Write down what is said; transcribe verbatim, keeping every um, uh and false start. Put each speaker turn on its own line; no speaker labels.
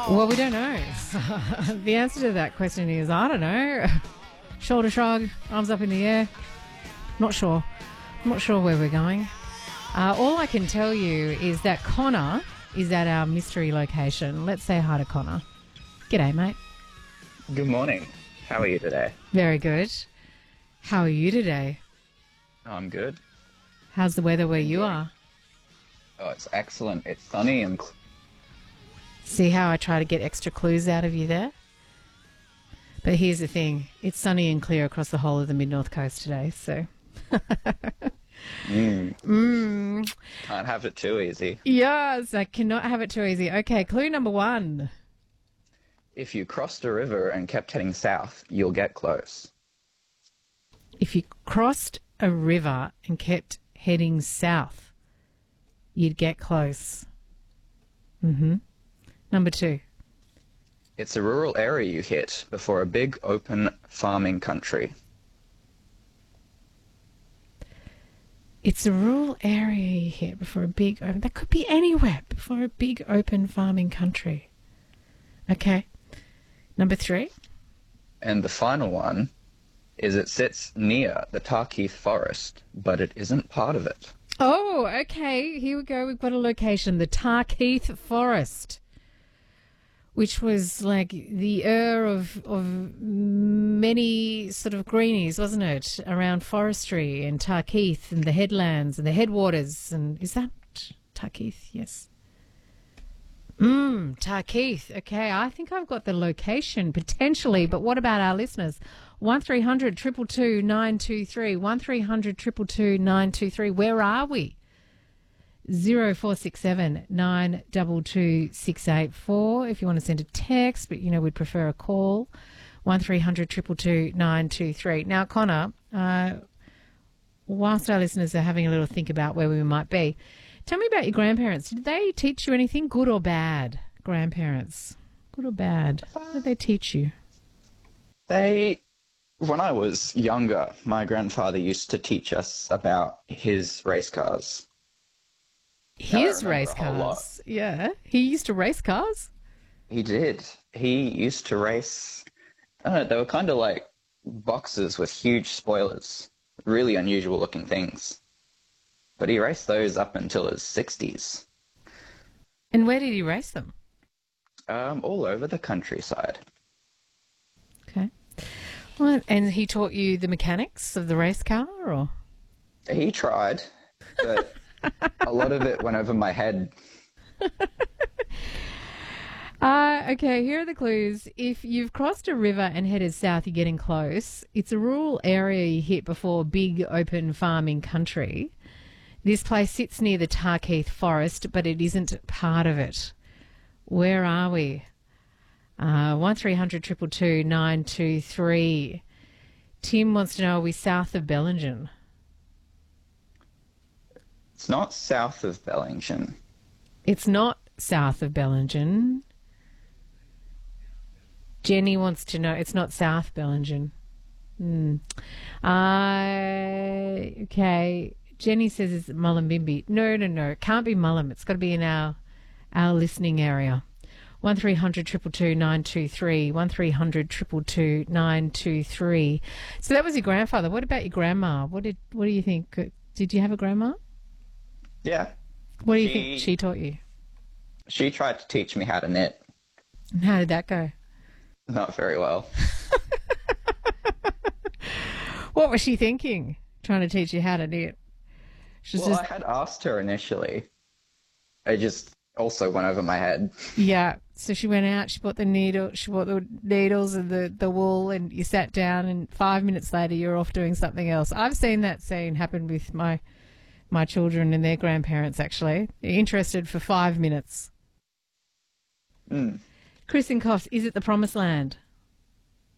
Well, we don't know. The answer to that question is, I don't know. Shoulder shrug, arms up in the air. Not sure. Not sure where we're going. Uh, all I can tell you is that Connor is at our mystery location. Let's say hi to Connor. G'day, mate.
Good morning. How are you today?
Very good. How are you today?
I'm good.
How's the weather where you are?
Oh, it's excellent. It's sunny and... Cl-
See how I try to get extra clues out of you there? But here's the thing. It's sunny and clear across the whole of the mid-north coast today, so...
mm.
Mm.
Can't have it too easy.
Yes, I cannot have it too easy. Okay, clue number one.
If you crossed a river and kept heading south, you'll get close.
If you crossed a river and kept heading south, you'd get close. Mm-hmm. Number two.
It's a rural area you hit before a big open farming country.
It's a rural area you hit before a big open... That could be anywhere before a big open farming country. Okay. Number three.
And the final one is it sits near the Tarkeith Forest, but it isn't part of it.
Oh, okay. Here we go. We've got a location. The Tarkeith Forest, which was like the Ur of, of many sort of greenies, wasn't it? Around forestry and Tarkeith and the headlands and the headwaters. And is that Tarkeith? Yes. Mmm, Tarkeith. Okay, I think I've got the location potentially, but what about our listeners? one three hundred two two two nine two three, one three hundred two two two nine two three. Where are we? zero four six seven nine two two six eight four if you want to send a text, but, you know, we'd prefer a call. one three hundred two two two nine two three. Now, Connor, uh, whilst our listeners are having a little think about where we might be, tell me about your grandparents. Did they teach you anything, good or bad? Grandparents, good or bad? What did they teach you?
They, when I was younger, my grandfather used to teach us about his race cars.
His race cars? Yeah. He used to race cars?
He did. He used to race, I don't know, they were kind of like boxes with huge spoilers. Really unusual looking things. But he raced those up until his sixties.
And where did he race them?
Um, all over the countryside.
Okay. Well, and he taught you the mechanics of the race car, or?
He tried, but a lot of it went over my head.
Uh, okay, here are the clues. If you've crossed a river and headed south, you're getting close. It's a rural area you hit before big open farming country. This place sits near the Tarkeith Forest, but it isn't part of it. Where are we? Uh, one three hundred two two two nine two three. Tim wants to know, are we south of Bellingen?
It's not south of Bellingen.
It's not south of Bellingen. Jenny wants to know, it's not South Bellingen. Hmm. Uh, okay. Jenny says it's Mullumbimby. No, no, no. It can't be Mullum. It's got to be in our our listening area. one three hundred two two two nine two three. one three hundred two two two nine two three. So that was your grandfather. What about your grandma? What did What do you think? Did you have a grandma?
Yeah.
What do you
she,
think she taught you?
She tried to teach me how to knit.
And how did that go?
Not very well.
What was she thinking, trying to teach you how to knit? She's
Well,
just...
I had asked her initially. It just also went over my head.
Yeah. So she went out, she bought the needle, she bought the needles and the, the wool, and you sat down, and five minutes later you're off doing something else. I've seen that scene happen with my my children and their grandparents, actually. They're interested for five minutes.
Mm.
Chris and Coffs, is it the Promised Land?